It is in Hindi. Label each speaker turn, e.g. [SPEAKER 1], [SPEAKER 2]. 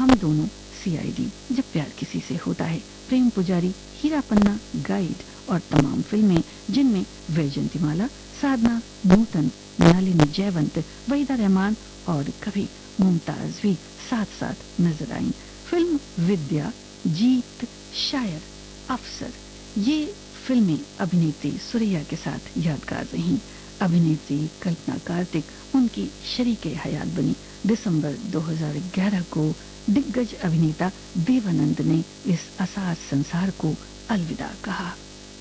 [SPEAKER 1] हम दोनों, सीआईडी, जब प्यार किसी से होता है, प्रेम पुजारी, हीरा पन्ना, गाइड और तमाम फिल्में जिनमें वैजयंतीमाला, साधना, नूतन, नलिनी जयवंत, वहीदा रहमान और कभी मुमताज भी साथ साथ नजर आई। फिल्म विद्या, जीत, शायर, अफसर, ये फिल्में अभिनेत्री सुरैया के साथ यादगार रहीं। अभिनेत्री कल्पना कार्तिक उनकी शरीके हयात बनी। दिसंबर 2011 को दिग्गज अभिनेता देवानंद ने इस असार संसार को अलविदा कहा।